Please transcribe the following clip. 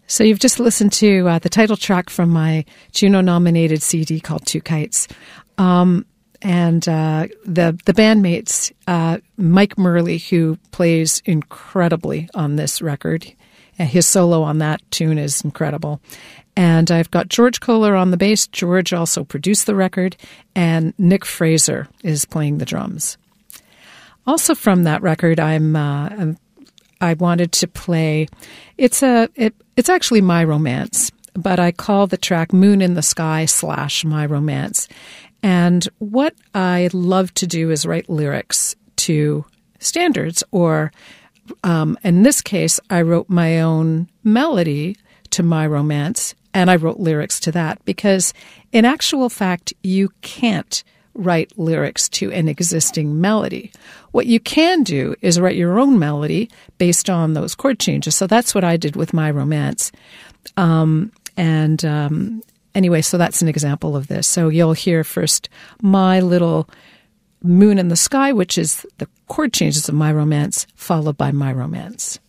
So you've just listened to the title track from my Juno-nominated CD called Two Kites. And the bandmates, Mike Murley, who plays incredibly on this record. His solo on that tune is incredible. And I've got George Kohler on the bass. George also produced the record. And Nick Fraser is playing the drums. Also from that record, I wanted to play. It's actually My Romance, but I call the track Moon in the Sky / My Romance. And what I love to do is write lyrics to standards, or in this case, I wrote my own melody to My Romance, and I wrote lyrics to that, because in actual fact, you can't write lyrics to an existing melody. What you can do is write your own melody based on those chord changes. So that's what I did with My Romance. Anyway, so that's an example of this. So you'll hear first my little Moon in the Sky, which is the chord changes of My Romance, followed by My Romance.